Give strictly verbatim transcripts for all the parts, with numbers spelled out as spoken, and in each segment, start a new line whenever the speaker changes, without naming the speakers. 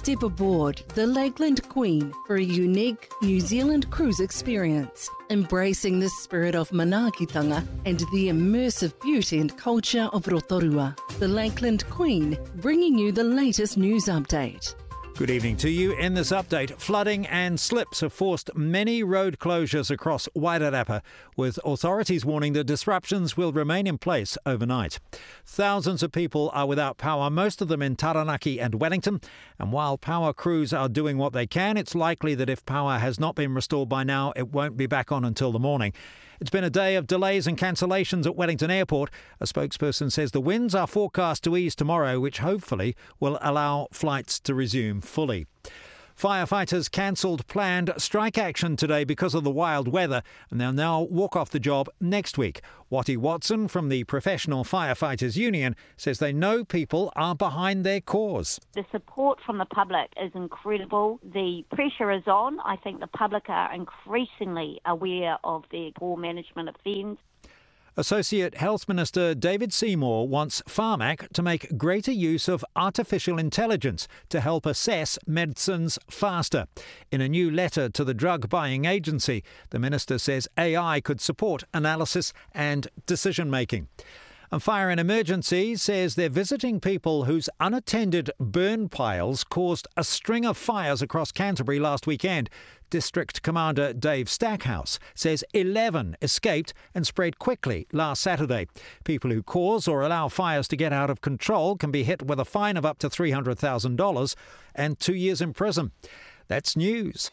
Step aboard the Lakeland Queen for a unique New Zealand cruise experience, embracing the spirit of manaakitanga and the immersive beauty and culture of Rotorua. The Lakeland Queen, bringing you the latest news update.
Good evening to you. In this update, flooding and slips have forced many road closures across Wairarapa, with authorities warning that disruptions will remain in place overnight. Thousands of people are without power, most of them in Taranaki and Wellington, and while power crews are doing what they can, it's likely that if power has not been restored by now, it won't be back on until the morning. It's been a day of delays and cancellations at Wellington Airport. A spokesperson says the winds are forecast to ease tomorrow, which hopefully will allow flights to resume fully. Firefighters cancelled planned strike action today because of the wild weather, and they'll now walk off the job next week. Wattie Watson from the Professional Firefighters Union says they know people are behind their cause.
The support from the public is incredible. The pressure is on. I think the public are increasingly aware of their poor management of things.
Associate Health Minister David Seymour wants Pharmac to make greater use of artificial intelligence to help assess medicines faster. In a new letter to the drug buying agency, the minister says A I could support analysis and decision making. And Fire and Emergency says they're visiting people whose unattended burn piles caused a string of fires across Canterbury last weekend. District Commander Dave Stackhouse says eleven escaped and spread quickly last Saturday. People who cause or allow fires to get out of control can be hit with a fine of up to three hundred thousand dollars and two years in prison. That's news.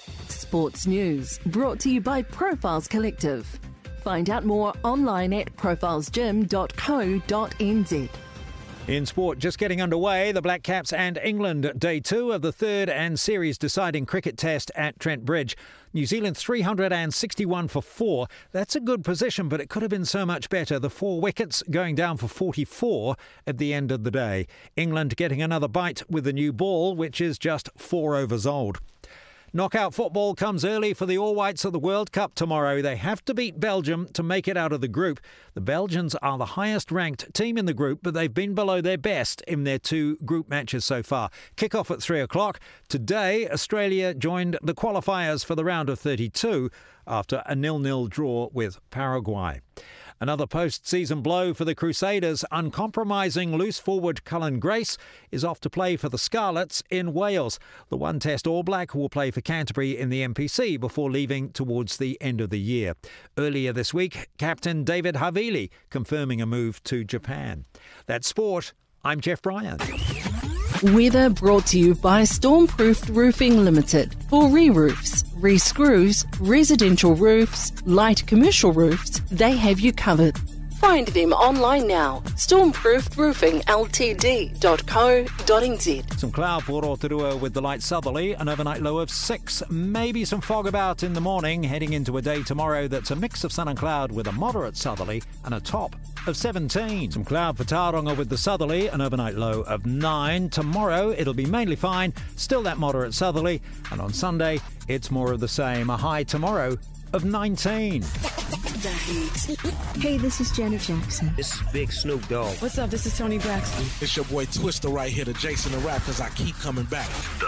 Sports news brought to you by Profiles Collective. Find out more online at profiles gym dot co dot n z.
In sport, just getting underway, the Black Caps and England, day two of the third and series-deciding cricket test at Trent Bridge. New Zealand three hundred sixty-one for four. That's a good position, but it could have been so much better. The four wickets going down for forty-four at the end of the day. England getting another bite with the new ball, which is just four overs old. Knockout football comes early for the All Whites of the World Cup tomorrow. They have to beat Belgium to make it out of the group. The Belgians are the highest-ranked team in the group, but they've been below their best in their two group matches so far. Kick-off at three o'clock. Today, Australia joined the qualifiers for the round of thirty-two after a nil-nil draw with Paraguay. Another post-season blow for the Crusaders. Uncompromising loose forward Cullen Grace is off to play for the Scarlets in Wales. The one-test All Black will play for Canterbury in the M P C before leaving towards the end of the year. Earlier this week, Captain David Havili confirming a move to Japan. That's sport. I'm Jeff Bryan.
Weather brought to you by Stormproofed Roofing Limited. For re-roofs, re-screws, residential roofs, light commercial roofs, they have you covered. Find them online now. stormproofed roofing l t d dot co dot n z.
Some cloud for Rotorua with the light southerly, an overnight low of six. Maybe some fog about in the morning, heading into a day tomorrow that's a mix of sun and cloud with a moderate southerly and a top of seventeen. Some cloud for Tauranga with the southerly, an overnight low of nine. Tomorrow it'll be mainly fine, still that moderate southerly, and on Sunday it's more of the same. A high tomorrow of nineteen.
Hey, this is Janet Jackson.
This is Big Snoop Dogg.
What's up? This is Tony Braxton.
It's your boy Twister right here, the Jason the Rap, because I keep coming back.